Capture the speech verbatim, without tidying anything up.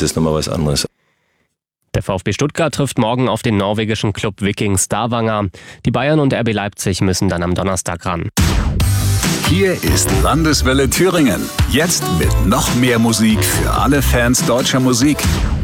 das ist nochmal was anderes. Der VfB Stuttgart trifft morgen auf den norwegischen Club Viking Stavanger. Die Bayern und R B Leipzig müssen dann am Donnerstag ran. Hier ist Landeswelle Thüringen. Jetzt mit noch mehr Musik für alle Fans deutscher Musik.